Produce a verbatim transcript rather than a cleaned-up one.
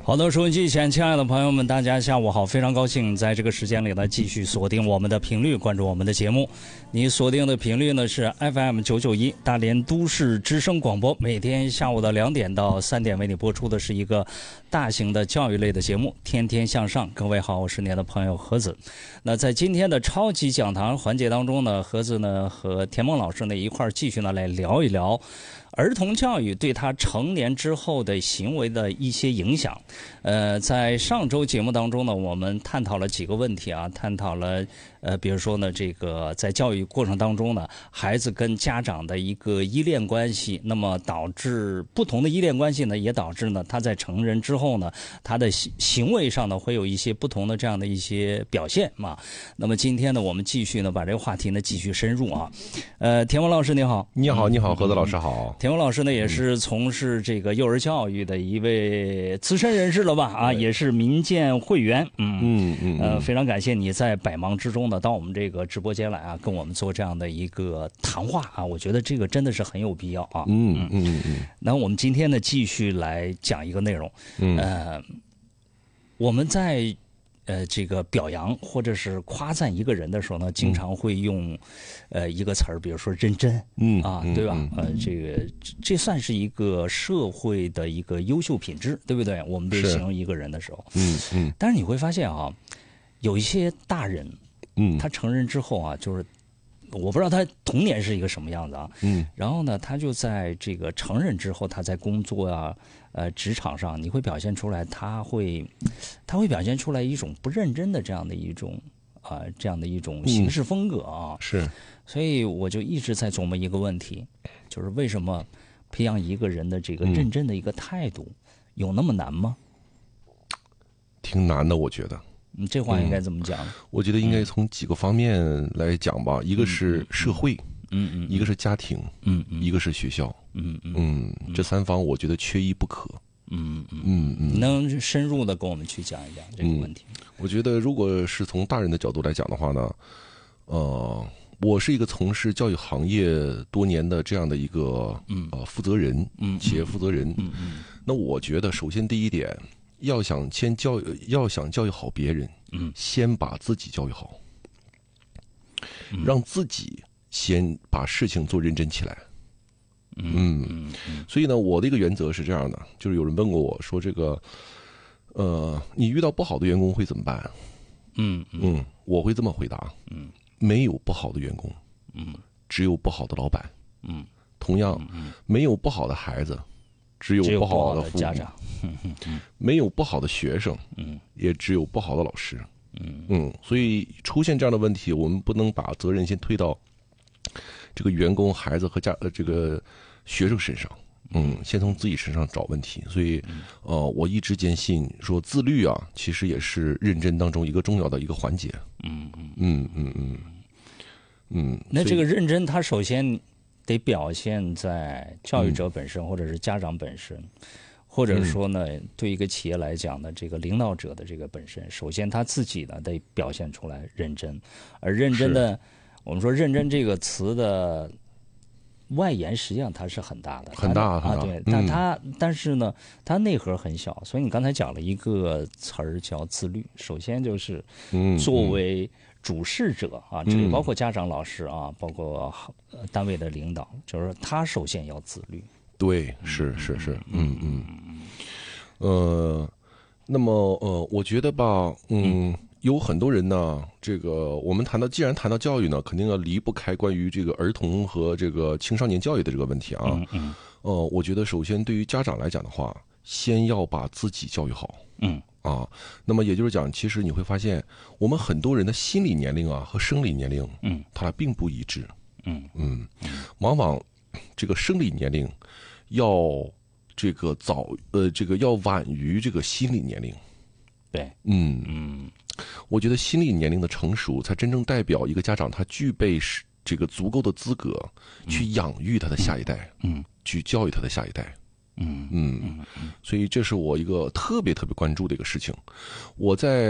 好的，收音机前亲爱的朋友们，大家下午好，非常高兴在这个时间里呢继续锁定我们的频率，关注我们的节目。你锁定的频率呢是 F M 九九一大连都市之声广播，每天下午的两点到三点为你播出的是一个大型的教育类的节目，天天向上。各位好，我是您的朋友何子。那在今天的超级讲堂环节当中呢，何子呢和田梦老师呢一块儿继续呢来聊一聊儿童教育对他成年之后的行为的一些影响。呃，在上周节目当中呢，我们探讨了几个问题啊，探讨了呃，比如说呢，这个在教育过程当中呢，孩子跟家长的一个依恋关系，那么导致不同的依恋关系呢，也导致呢他在成人之后呢，他的行行为上呢会有一些不同的这样的一些表现嘛。那么今天呢，我们继续呢把这个话题呢继续深入啊。呃，田文老师你好。 你好，你好，何子老师好。 田文老师呢也是从事这个幼儿教育的一位资深人士了吧？啊，也是民建会员。嗯嗯嗯。呃，非常感谢你在百忙之中呢到我们这个直播间来啊，跟我们做这样的一个谈话啊，我觉得这个真的是很有必要啊。 嗯嗯嗯。 那我们今天呢继续来讲一个内容。嗯。呃，我们在呃这个表扬或者是夸赞一个人的时候呢，经常会用呃一个词儿，比如说认真。嗯啊，对吧？呃，这个这算是一个社会的一个优秀品质，对不对？我们对形容一个人的时候。嗯嗯。但是你会发现啊，有一些大人。嗯，他成人之后啊，就是我不知道他童年是一个什么样子啊。嗯，然后呢，他就在这个成人之后，他在工作啊、呃职场上，你会表现出来，他会，他会表现出来一种不认真的这样的一种啊、呃、这样的一种行事风格啊。 嗯、是， 所以我就一直在琢磨一个问题，就是为什么培养一个人的这个认真的一个态度，嗯、有那么难吗？ 挺难的，我觉得。 你这话应该怎么讲、嗯？ 我觉得应该从几个方面来讲吧，嗯、一个是社会， 嗯嗯， 一个是家庭， 嗯嗯， 一个是学校， 嗯嗯嗯，这三方我觉得缺一不可。 嗯嗯嗯，能深入的跟我们去讲一讲这个问题、 嗯？我觉得如果是从大人的角度来讲的话呢，呃，我是一个从事教育行业多年的这样的一个呃负责人，嗯，企业负责人，嗯嗯，那我觉得首先第一点。要想先教育，要想教育好别人，嗯，先把自己教育好，嗯、让自己先把事情做认真起来。嗯，嗯嗯所以呢，我的一个原则是这样的，就是有人问过我说，这个，呃，你遇到不好的员工会怎么办？嗯 嗯, 嗯，我会这么回答，嗯，没有不好的员工，嗯，只有不好的老板，嗯，同样，嗯、没有不好的孩子。只有不好的父母， 家长， 没有不好的学生，嗯，也只有不好的老师，嗯嗯，所以出现这样的问题，我们不能把责任先推到这个员工、孩子和家呃这个学生身上，嗯，先从自己身上找问题。所以，呃，我一直坚信说自律啊，其实也是认真当中一个重要的一个环节。嗯嗯嗯嗯嗯嗯。 那这个认真，它首先。得表现在教育者本身，或者是家长本身，或者说呢，对一个企业来讲呢，这个领导者的这个本身，首先他自己呢得表现出来认真，而认真的，我们说认真这个词的外延实际上它是很大的， 很大啊，对，但它、嗯、但是呢，它内核很小，所以你刚才讲了一个词儿叫自律，首先就是作为。主事者啊，这里包括家长、老师啊，嗯、包括单位的领导，就是他首先要自律。 对，是是是，嗯嗯，呃，那么呃，我觉得吧，嗯，有很多人呢，这个我们谈到，既然谈到教育呢，肯定要离不开关于这个儿童和这个青少年教育的这个问题啊。嗯嗯。呃，我觉得首先对于家长来讲的话，先要把自己教育好。嗯。啊，那么也就是讲，其实你会发现，我们很多人的心理年龄啊和生理年龄，嗯，它俩并不一致，嗯嗯，往往这个生理年龄要这个早，呃，这个要晚于这个心理年龄， 对， 嗯嗯，我觉得心理年龄的成熟，才真正代表一个家长他具备是这个足够的资格去养育他的下一代，嗯，去教育他的下一代。嗯嗯嗯，所以这是我一个特别特别关注的一个事情。我在